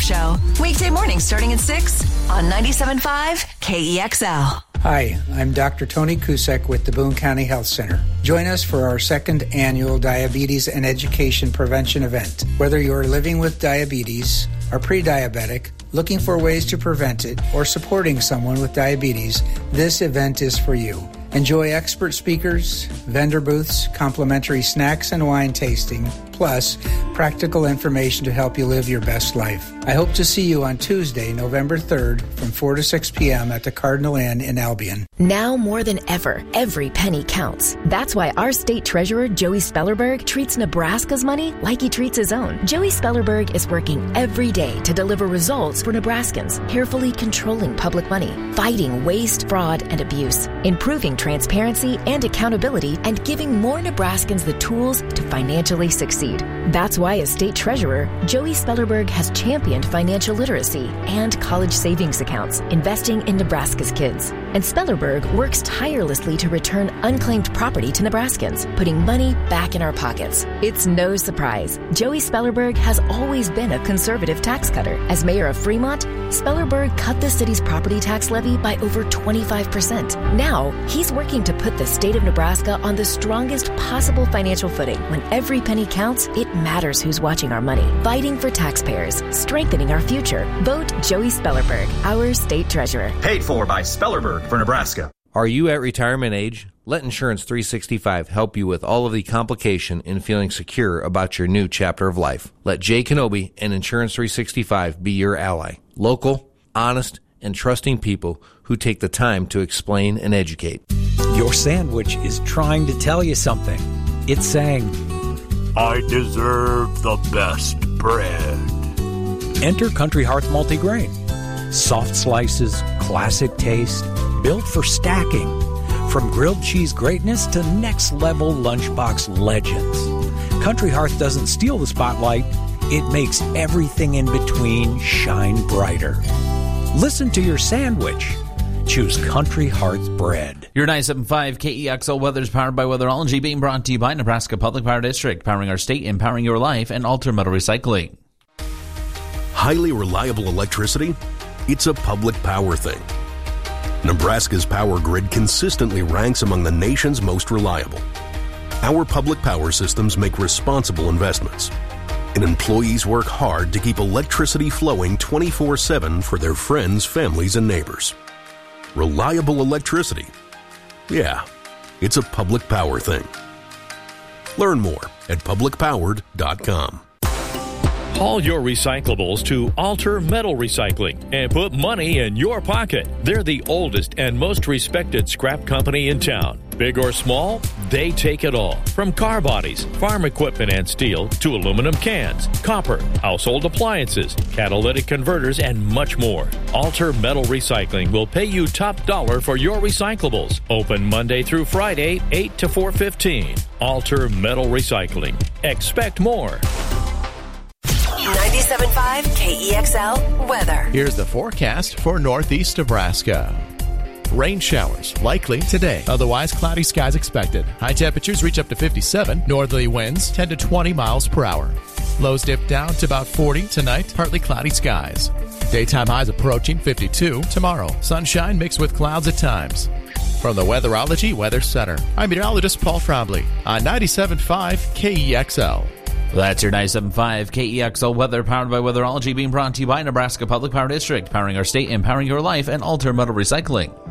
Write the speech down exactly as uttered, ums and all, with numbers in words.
Show. Weekday mornings starting at six on ninety-seven point five K E X L. Hi, I'm Doctor Tony Kusek with the Boone County Health Center. Join us for our second annual Diabetes and Education Prevention event. Whether you're living with diabetes, are pre-diabetic, looking for ways to prevent it, or supporting someone with diabetes, this event is for you. Enjoy expert speakers, vendor booths, complimentary snacks and wine tasting, plus practical information to help you live your best life. I hope to see you on Tuesday, November third from four to six p.m. at the Cardinal Inn in Albion. Now more than ever, every penny counts. That's why our state treasurer, Joey Spellerberg, treats Nebraska's money like he treats his own. Joey Spellerberg is working every day to deliver results for Nebraskans, carefully controlling public money, fighting waste, fraud, and abuse, improving transparency and accountability, and giving more Nebraskans the tools to financially succeed. That's why as state treasurer, Joey Spellerberg has championed financial literacy and college savings accounts, investing in Nebraska's kids. And Spellerberg works tirelessly to return unclaimed property to Nebraskans, putting money back in our pockets. It's no surprise. Joey Spellerberg has always been a conservative tax cutter. As mayor of Fremont, Spellerberg cut the city's property tax levy by over twenty-five percent. Now, he's working to put the state of Nebraska on the strongest possible financial footing. When every penny counts, it matters who's watching our money. Fighting for taxpayers, strengthening our future. Vote Joey Spellerberg, our state treasurer. Paid for by Spellerberg for Nebraska. Are you at retirement age? Let Insurance three sixty-five help you with all of the complication in feeling secure about your new chapter of life. Let Jay Kenobi and Insurance three sixty-five be your ally. Local, honest, and trusting people who take the time to explain and educate. Your sandwich is trying to tell you something. It's saying, I deserve the best bread. Enter Country Hearth Multigrain. Soft slices, classic taste, built for stacking. From grilled cheese greatness to next level lunchbox legends. Country Hearth doesn't steal the spotlight, it makes everything in between shine brighter. Listen to your sandwich. Choose Country Hearth bread. Your ninety-seven point five K E X L weather is powered by Weatherology, being brought to you by Nebraska Public Power District, powering our state, empowering your life, and Alter Metal Recycling. Highly reliable electricity? It's a public power thing. Nebraska's power grid consistently ranks among the nation's most reliable. Our public power systems make responsible investments, and employees work hard to keep electricity flowing twenty-four seven for their friends, families, and neighbors. Reliable electricity. Yeah, it's a public power thing. Learn more at public powered dot com. Haul your recyclables to Alter Metal Recycling and put money in your pocket. They're the oldest and most respected scrap company in town. Big or small, they take it all. From car bodies, farm equipment and steel, to aluminum cans, copper, household appliances, catalytic converters, and much more. Alter Metal Recycling will pay you top dollar for your recyclables. Open Monday through Friday, eight to four fifteen. Alter Metal Recycling. Expect more. ninety-seven point five K E X L weather. Here's the forecast for northeast Nebraska. Rain showers likely today. Otherwise, cloudy skies expected. High temperatures reach up to fifty-seven. Northerly winds ten to twenty miles per hour. Lows dip down to about forty tonight. Partly cloudy skies. Daytime highs approaching fifty-two tomorrow. Sunshine mixed with clouds at times. From the Weatherology Weather Center, I'm meteorologist Paul Frombley on ninety-seven point five K E X L. That's your ninety-seven point five K E X L weather, powered by Weatherology, being brought to you by Nebraska Public Power District, powering our state, empowering your life, and Alter Metal Recycling.